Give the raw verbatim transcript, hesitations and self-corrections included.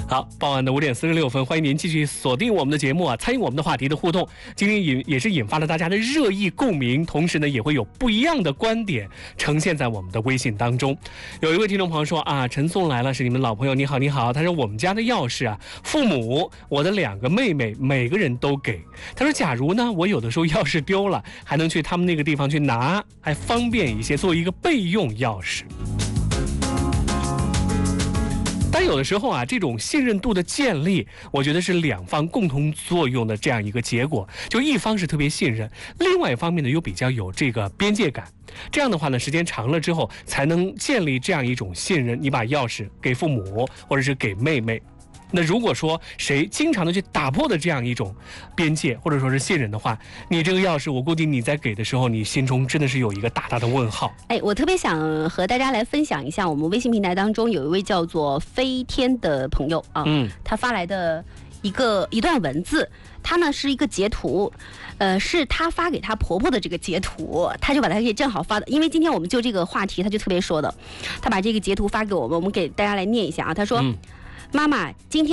好，傍晚的五点四十六分，欢迎您继续锁定我们的节目啊，参与我们的话题的互动。今天引也是引发了大家的热议共鸣，同时呢也会有不一样的观点呈现在我们的微信当中。有一位听众朋友说啊，陈颂来了，是你们老朋友，你好你好。他说我们家的钥匙啊，父母我的两个妹妹每个人都给。他说假如呢我有的时候钥匙丢了，还能去他们那个地方去拿，还方便一些，做一个备用钥匙。但有的时候啊，这种信任度的建立，我觉得是两方共同作用的这样一个结果。就一方是特别信任，另外一方面呢又比较有这个边界感。这样的话呢，时间长了之后，才能建立这样一种信任。你把钥匙给父母，或者是给妹妹。那如果说谁经常的去打破的这样一种边界，或者说是信任的话，你这个钥匙，我估计你在给的时候，你心中真的是有一个大大的问号。 哎，我特别想和大家来分享一下，我们微信平台当中有一位叫做飞天的朋友啊，嗯，他发来的一个一段文字，他呢是一个截图，呃，是他发给他婆婆的这个截图，他就把它给正好发的，因为今天我们就这个话题，他就特别说的，他把这个截图发给我们，我们给大家来念一下啊，他说，嗯、妈妈今天。